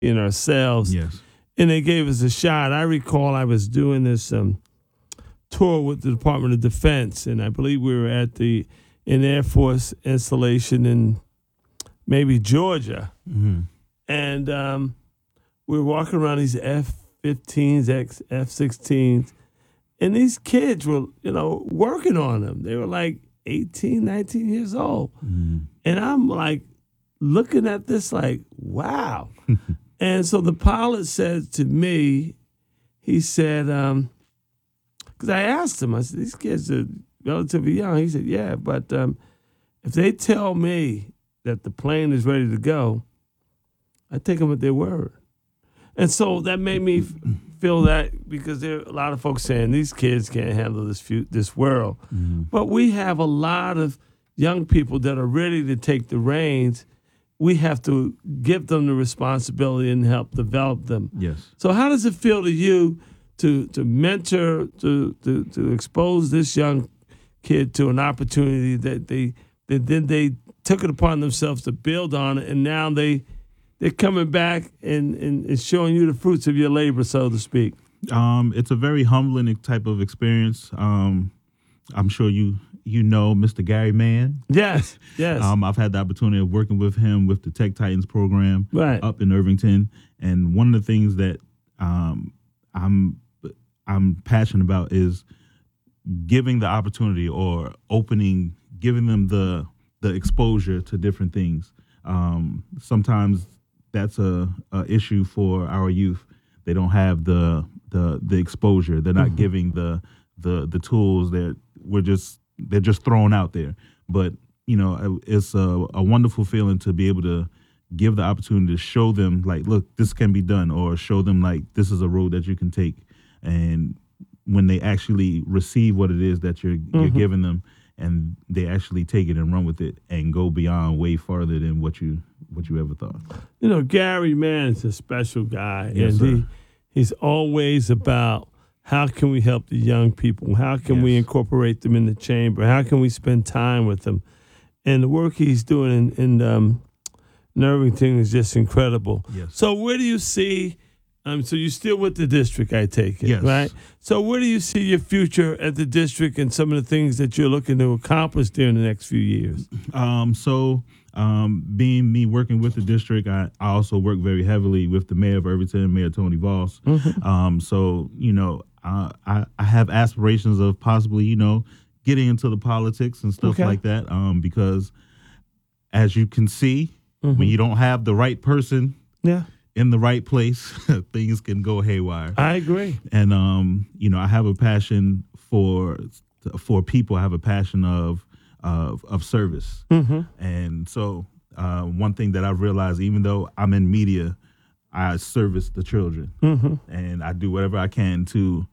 in ourselves. Yes. And they gave us a shot. I recall I was doing this tour with the Department of Defense, and I believe we were at an Air Force installation in maybe Georgia. Mm-hmm. And we were walking around these F-15s, F-16s, and these kids were, working on them. They were like 18, 19 years old. Mm-hmm. And I'm like looking at this like, wow. And so the pilot said to me, he said, because I asked him, I said, these kids are relatively young. He said, yeah, but if they tell me that the plane is ready to go, I take them at their word. And so that made me feel that, because there are a lot of folks saying these kids can't handle this world. Mm-hmm. But we have a lot of young people that are ready to take the reins. We have to give them the responsibility and help develop them. Yes. So how does it feel to you to mentor, to expose this young kid to an opportunity that they took it upon themselves to build on it, and now they're coming back and showing you the fruits of your labor, so to speak? It's a very humbling type of experience. I'm sure you know Mr. Gary Mann. Yes. I've had the opportunity of working with him with the Tech Titans program up in Irvington, and one of the things that I'm passionate about is giving the opportunity or giving them the exposure to different things. Sometimes that's a issue for our youth. They don't have the exposure. They're not giving the tools that they're just thrown out there. But it's a wonderful feeling to be able to give the opportunity to show them, like, look, this can be done, or show them, like, this is a road that you can take. And when they actually receive what it is that you're giving them, and they actually take it and run with it and go beyond way farther than what you ever thought. Gary Mann is a special guy, yes, and he's always about how can we help the young people? How can we incorporate them in the chamber? How can we spend time with them? And the work he's doing in Irvington is just incredible. Yes. So where do you see, so you're still with the district, I take it, yes, right? So where do you see your future at the district and some of the things that you're looking to accomplish during the next few years? Being me working with the district, I also work very heavily with the mayor of Irvington, Mayor Tony Voss. I have aspirations of possibly, getting into the politics and stuff like that, because as you can see, when you don't have the right person in the right place, things can go haywire. I agree. And, I have a passion for people. I have a passion of service. And so one thing that I've realized, even though I'm in media, I service the children, and I do whatever I can to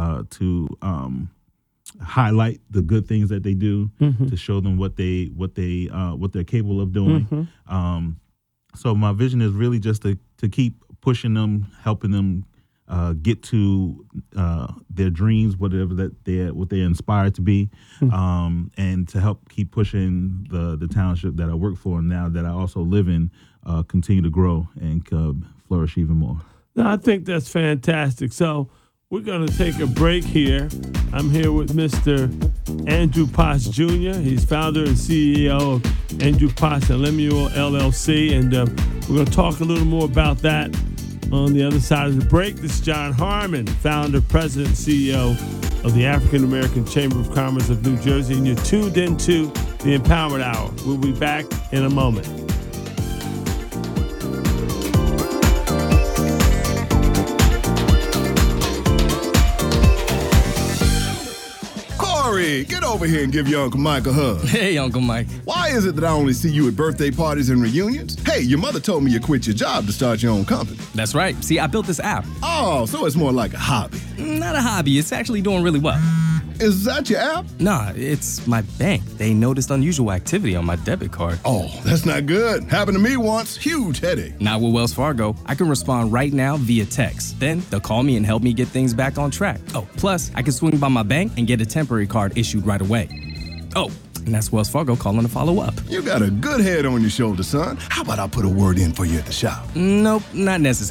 highlight the good things that they do, to show them what they're capable of doing. So my vision is really just to keep pushing them, helping them get to their dreams, what they're inspired to be, and to help keep pushing the township that I work for and now that I also live in, continue to grow and flourish even more. No, I think that's fantastic. So we're going to take a break here. I'm here with Mr. Andrew Potts Jr. He's founder and CEO of Andrew Potts and Lemuel LLC, and we're going to talk a little more about that on the other side of the break. This is John Harmon, founder, president, and CEO of the African American Chamber of Commerce of New Jersey, and you're tuned into the Empowerment Hour. We'll be back in a moment. Get over here and give your Uncle Mike a hug. Hey, Uncle Mike. Why is it that I only see you at birthday parties and reunions? Hey, your mother told me you quit your job to start your own company. That's right. See, I built this app. Oh, so it's more like a hobby. Not a hobby. It's actually doing really well. Is that your app? Nah, it's my bank. They noticed unusual activity on my debit card. Oh, that's not good. Happened to me once. Huge headache. Not with Wells Fargo. I can respond right now via text. Then they'll call me and help me get things back on track. Oh, plus, I can swing by my bank and get a temporary card issued right away. Oh, and that's Wells Fargo calling to follow up. You got a good head on your shoulder, son. How about I put a word in for you at the shop? Nope, not necessary.